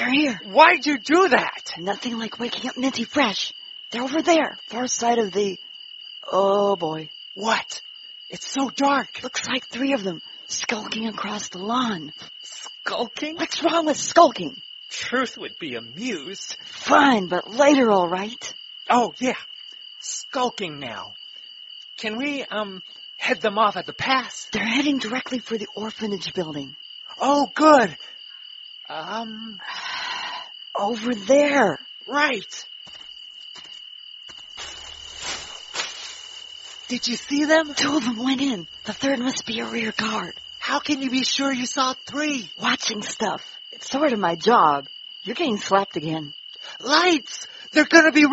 They're here. Why'd you do that? Nothing like waking up Minty fresh. They're over there, far side of the... Oh, boy. What? It's so dark. Looks like 3 of them, skulking across the lawn. Skulking? What's wrong with skulking? Truth would be amused. Fine, but later, all right? Oh, yeah. Skulking now. Can we, head them off at the pass? They're heading directly for the orphanage building. Oh, good. Over there. Right. Did you see them? 2 of them went in. The 3rd must be a rear guard. How can you be sure you saw 3? Watching stuff. It's sort of my job. You're getting slapped again. Lights! They're gonna be